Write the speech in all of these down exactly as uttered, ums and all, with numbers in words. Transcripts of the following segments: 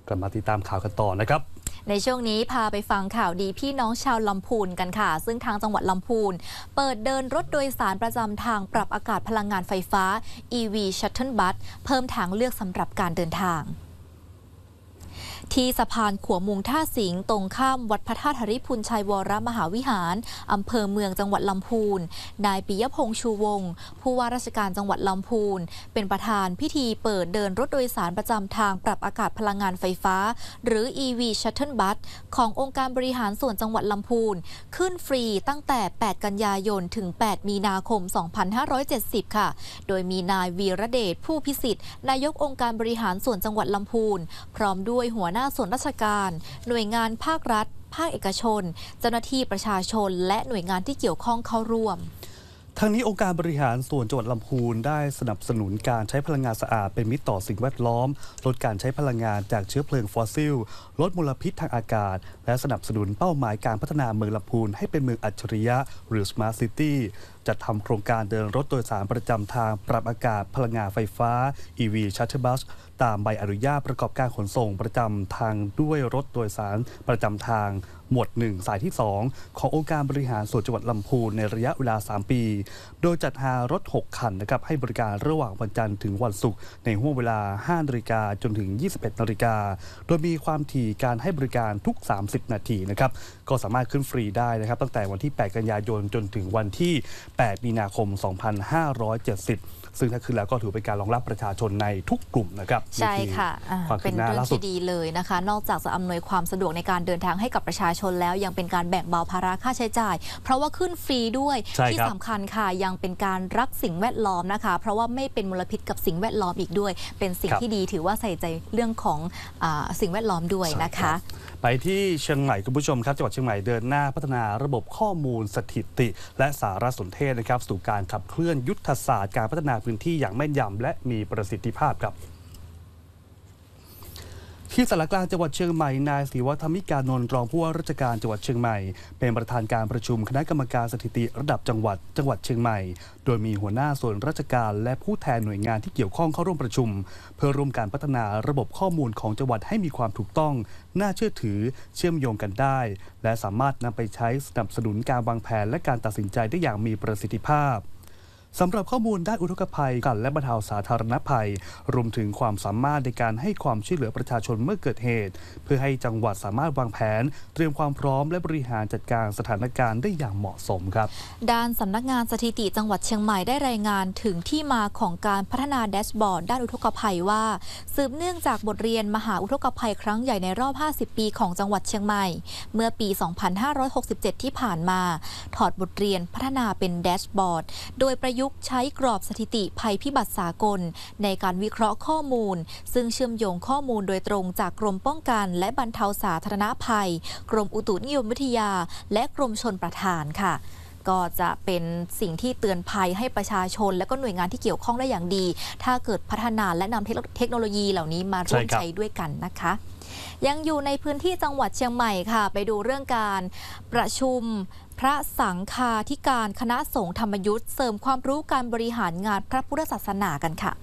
กลับมาติดตามข่าวกันต่อนะครับในช่วงนี้พาไปฟังข่าวดีพี่น้องชาวลำพูนกันค่ะซึ่งทางจังหวัดลำพูนเปิดเดินรถโดยสารประจำทางปรับอากาศพลังงานไฟฟ้า อี วี Shuttle Bus เพิ่มทางเลือกสำหรับการเดินทางที่สะพานขัวมุงท่าสิงตรงข้ามวัดพระธาตุหริพุนชัยวรมหาวิหารอำเภอเมืองจังหวัดลำพูนนายปิยพงษ์ชูวงศ์ผู้ว่าราชการจังหวัดลำพูนเป็นประธานพิธีเปิดเดินรถโดยสารประจำทางปรับอากาศพลังงานไฟฟ้าหรือ อี วี Shuttle Bus ขององค์การบริหารส่วนจังหวัดลำพูนขึ้นฟรีตั้งแต่แปดกันยายนถึงแปดมีนาคมสองพันห้าร้อยเจ็ดสิบค่ะโดยมีนายวีระเดชผู้พิสิทธิ์นายกองค์การบริหารส่วนจังหวัดลำพูนพร้อมด้วยหัวหน้าส่วนราชการหน่วยงานภาครัฐภาคเอกชนเจ้าหน้าที่ประชาชนและหน่วยงานที่เกี่ยวข้องเข้าร่วมทั้งนี้องค์การบริหารส่วนจังหวัดลำพูนได้สนับสนุนการใช้พลังงานสะอาดเป็นมิตรต่อสิ่งแวดล้อมลดการใช้พลังงานจากเชื้อเพลิงฟอสซิลลดมลพิษทางอากาศและสนับสนุนเป้าหมายการพัฒนาเมืองลำพูนให้เป็นเมืองอัจฉริยะหรือ Smart City จัดทำโครงการเดินรถโดยสารประจำทางปรับอากาศพลังงานไฟฟ้า อี วี Shuttle Bus ตามใบอนุญาตประกอบการขนส่งประจำทางด้วยรถโดยสารประจำทางหมวดหนึ่งสายที่สองขององค์การบริหารส่วนจังหวัดลำพูนในระยะเวลาสามปีโดยจัดหารถหกคันนะครับให้บริการระหว่างวันจันทร์ถึงวันศุกร์ในห้วงเวลาห้านาฬิกาจนถึงยี่สิบเอ็ดนาฬิกาโดยมีความถี่การให้บริการทุกสามสิบนาทีนะครับก็สามารถขึ้นฟรีได้นะครับตั้งแต่วันที่แปดกันยายนจนถึงวันที่แปดมีนาคมสองพันห้าร้อยเจ็ดสิบซึ่งถ้าขึ้นแล้วก็ถือเป็นการรองรับประชาชนในทุกกลุ่มนะครับใช่ค่ะเป็นเรื่องที่ดีเลยนะคะนอกจากจะอำนวยความสะดวกในการเดินทางให้กับประชาชนแล้วยังเป็นการแบ่งเบาภาระค่าใช้จ่ายเพราะว่าขึ้นฟรีด้วยที่สำคัญค่ะยังเป็นการรักสิ่งแวดล้อมนะคะเพราะว่าไม่เป็นมลพิษกับสิ่งแวดล้อมอีกด้วยเป็นสิ่งที่ดีถือว่าใส่ใจเรื่องของสิ่งแวดล้อมด้วยนะคะไปที่เชียงใหม่คุณผู้ชมครับจังหวัดเชียงใหม่เดินหน้าพัฒนาระบบข้อมูลสถิติและสารสนเทศนะครับสู่การขับเคลื่อนยุทธศาสตร์การพัฒนาพื้นที่อย่างแม่นยำและมีประสิทธิภาพครับที่สารกลางจังหวัดเชียงใหม่นายศรีวัฒมิกานนท์รองผู้ว่าราชการจังหวัดเชียงใหม่เป็นประธานการประชุมคณะกรรมการสถิติระดับจังหวัดจังหวัดเชียงใหม่โดยมีหัวหน้าส่วนราชการและผู้แทนหน่วยงานที่เกี่ยวข้องเข้าร่วมประชุมเพื่อร่วมการพัฒนาระบบข้อมูลของจังหวัดให้มีความถูกต้องน่าเชื่อถือเชื่อมโยงกันได้และสามารถนำไปใช้สนับสนุนการวางแผนและการตัดสินใจได้อย่างมีประสิทธิภาพสำหรับข้อมูลด้านอุทกภัยกันและบรรเทาสาธารณภัยรวมถึงความสามารถในการให้ความช่วยเหลือประชาชนเมื่อเกิดเหตุเพื่อให้จังหวัดสามารถวางแผนเตรียมความพร้อมและบริหารจัดการสถานการณ์ได้อย่างเหมาะสมครับด้านสำนักงานสถิติจังหวัดเชียงใหม่ได้รายงานถึงที่มาของการพัฒนาแดชบอร์ดด้านอุทกภัยว่าสืบเนื่องจากบทเรียนมหาอุทกภัยครั้งใหญ่ในรอบห้าสิบปีของจังหวัดเชียงใหม่เมื่อปีสองพันห้าร้อยหกสิบเจ็ดที่ผ่านมาถอดบทเรียนพัฒนาเป็นแดชบอร์ดโดยประยุกต์ใช้กรอบสถิติภัยพิบัติสากลในการวิเคราะห์ข้อมูลซึ่งเชื่อมโยงข้อมูลโดยตรงจากกรมป้องกันและบรรเทาสาธารณภัยกรมอุตุนิยมวิทยาและกรมชลประทานค่ะก็จะเป็นสิ่งที่เตือนภัยให้ประชาชนและก็หน่วยงานที่เกี่ยวข้องได้อย่างดีถ้าเกิดพัฒนาและนำเทคโนโลยีเหล่านี้มาร่วมใช้ด้วยกันนะคะยังอยู่ในพื้นที่จังหวัดเชียงใหม่ค่ะไปดูเรื่องการประชุมพระสังฆาธิการคณะสงฆ์ธรรมยุทธเสริมความรู้การบริหารงานพระพุทธศาสนากันค่ะ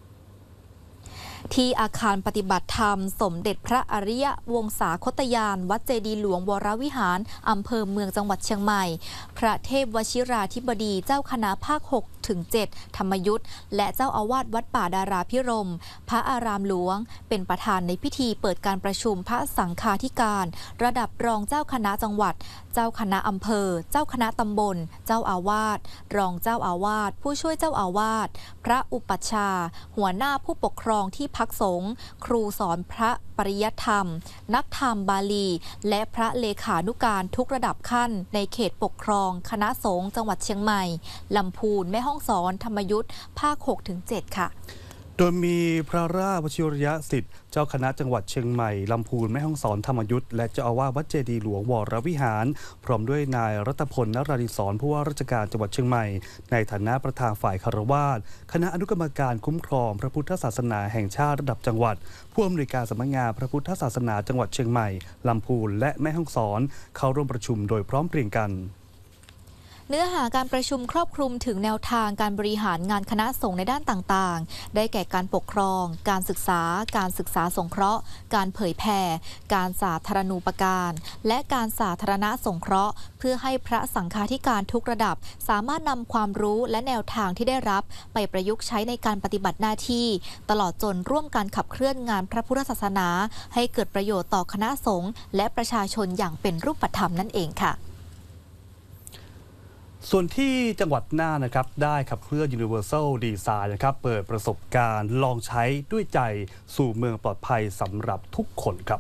ที่อาคารปฏิบัติธรรมสมเด็จพระอริยวงศาคตยานวัดเจดีย์หลวงวรวิหารอำเภอเมืองจังหวัดเชียงใหม่พระเทพวชิราธิบดีเจ้าคณะภาคหกถึงเจ็ดธรรมยุทธและเจ้าอาวาสวัดป่าดาราพิรมพระอารามหลวงเป็นประธานในพิธีเปิดการประชุมพระสังฆาธิการระดับรองเจ้าคณะจังหวัดเจ้าคณะอำเภอเจ้าคณะตำบลเจ้าอาวาสรองเจ้าอาวาสผู้ช่วยเจ้าอาวาสพระอุปัชฌาย์หัวหน้าผู้ปกครองที่พักสงฆ์ครูสอนพระปริยัติธรรมนักธรรมบาลีและพระเลขานุการทุกระดับขั้นในเขตปกครองคณะสงฆ์จังหวัดเชียงใหม่ลำพูนแม่ฮ่องสอนธรรมยุทธภาค หกถึงเจ็ด ค่ะโดยมีพระราชวชิรยสิทธิ์เจ้าคณะจังหวัดเชียงใหม่ลำพูนแม่ฮ่องสอนธรรมยุทธและเจ้าอาวาสวัดเจดีย์หลวงวรวิหารพร้อมด้วยนายรัตพลนราธิศรผู้ว่าราชการจังหวัดเชียงใหม่ในฐานะประธานฝ่ายคารวาสคณะอนุกรรมการคุ้มครองพระพุทธศาสนาแห่งชาติระดับจังหวัดผู้อำนวยการสำนักงานพระพุทธศาสนาจังหวัดเชียงใหม่ลำพูนและแม่ฮ่องสอนเข้าร่วมประชุมโดยพร้อมเพรียงกันเนื้อหาการประชุมครอบคลุมถึงแนวทางการบริหารงานคณะสงฆ์ในด้านต่างๆได้แก่การปกครองการศึกษาการศึกษาสงเคราะห์การเผยแผ่การสาธารณูปการและการสาธารณสงเคราะห์เพื่อให้พระสังฆาธิการทุกระดับสามารถนำความรู้และแนวทางที่ได้รับไปประยุกต์ใช้ในการปฏิบัติหน้าที่ตลอดจนร่วมการขับเคลื่อนงานพระพุทธศาสนาให้เกิดประโยชน์ต่อคณะสงฆ์และประชาชนอย่างเป็นรูปธรรมนั่นเองค่ะส่วนที่จังหวัดน่านนะครับได้ขับเคลื่อน Universal Design นะครับเปิดประสบการณ์ลองใช้ด้วยใจสู่เมืองปลอดภัยสำหรับทุกคนครับ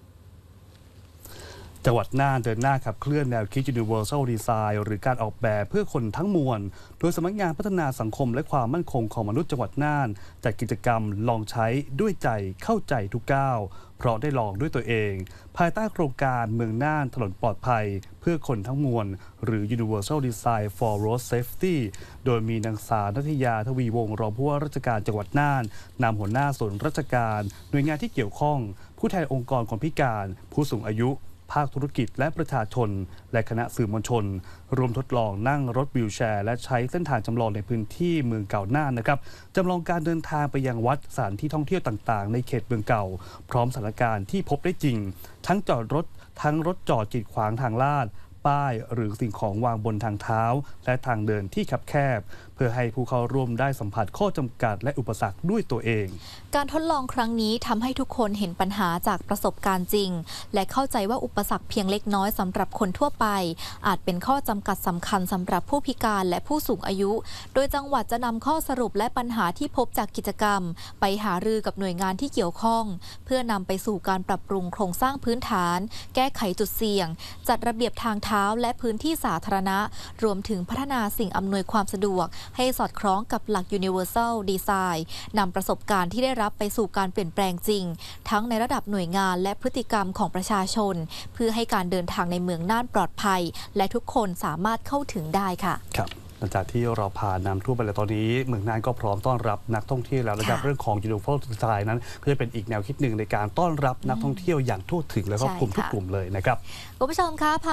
จังหวัดน่านเดินหน้าขับเคลื่อนแนวคิด Universal Design หรือการออกแบบเพื่อคนทั้งมวลโดยสำนักงานพัฒนาสังคมและความมั่นคงของมนุษย์จังหวัดน่านจัดกิจกรรมลองใช้ด้วยใจเข้าใจทุกก้าวเพราะได้ลองด้วยตัวเองภายใต้โครงการเมืองน่านถนนปลอดภัยเพื่อคนทั้งมวลหรือ Universal Design for Road Safety โดยมีนางสาวนัทยาทวีวงศ์รองผู้ว่าราชการจังหวัดน่านนำหัวหน้าส่วนราชการหน่วยงานที่เกี่ยวข้องผู้แทนองค์กรคนพิการผู้สูงอายุภาคธุรกิจและประชาชนและคณะสื่อมวลชนรวมทดลองนั่งรถวีลแชร์และใช้เส้นทางจำลองในพื้นที่เมืองเก่าน่านนะครับจำลองการเดินทางไปยังวัดสถานที่ท่องเที่ยวต่างๆในเขตเมืองเก่าพร้อมสถานการณ์ที่พบได้จริงทั้งจอดรถทั้งรถจอดกีดขวางทางลาดป้ายหรือสิ่งของวางบนทางเท้าและทางเดินที่คับแคบเพื่อให้ผู้เข้าร่วมได้สัมผัสข้อจำกัดและอุปสรรคด้วยตัวเองการทดลองครั้งนี้ทำให้ทุกคนเห็นปัญหาจากประสบการณ์จริงและเข้าใจว่าอุปสรรคเพียงเล็กน้อยสำหรับคนทั่วไปอาจเป็นข้อจำกัดสำคัญสำหรับผู้พิการและผู้สูงอายุโดยจังหวัดจะนำข้อสรุปและปัญหาที่พบจากกิจกรรมไปหารือกับหน่วยงานที่เกี่ยวข้องเพื่อนำไปสู่การปรับปรุงโครงสร้างพื้นฐานแก้ไขจุดเสี่ยงจัดระเบียบทางเท้าและพื้นที่สาธารณะรวมถึงพัฒนาสิ่งอำนวยความสะดวกให้สอดคล้องกับหลัก Universal Design นำประสบการณ์ที่ได้รับไปสู่การเปลี่ยนแปลงจริงทั้งในระดับหน่วยงานและพฤติกรรมของประชาชนเพื่อให้การเดินทางในเมืองน่านปลอดภัยและทุกคนสามารถเข้าถึงได้ค่ะครับหลังจากที่เราผ่านน้ำท่วมไปแล้วตอนนี้เมืองน่านก็พร้อมต้อนรับนักท่องเที่ยวแล้วนะครับเรื่องของ Universal Design นั้นก็จะเป็นอีกแนวคิดหนึ่งในการต้อนรับนักท่องเที่ยวอย่างทั่วถึงและครอบคลุมทุกกลุ่มเลยนะครับคุณผู้ชมคะ